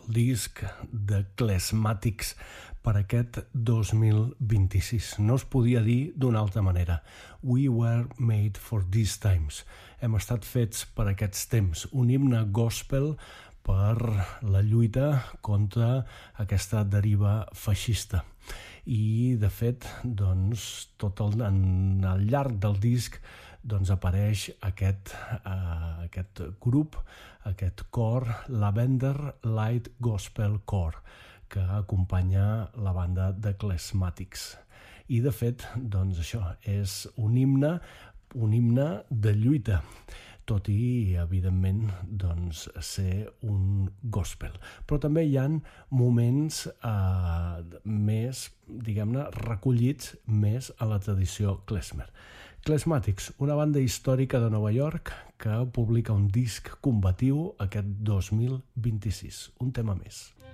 disc de Klezmatics per aquest 2026. No es podia dir d'una altra manera. We were made for these times. Hem estat fets per aquests temps. Un himne gospel per la lluita contra aquesta deriva feixista. I, de fet, doncs, al llarg del disc apareix aquest grup, aquest cor, Lavender Light Gospel Choir, que acompanya la banda de Klezmatics. I, de fet, doncs això és un himne de lluita, tot i, evidentment, doncs, ser un gospel. Però també hi ha moments més, diguem-ne, recollits més a la tradició klezmer. Klezmatics, una banda històrica de Nova York que publica un disc combatiu aquest 2026. Un tema més.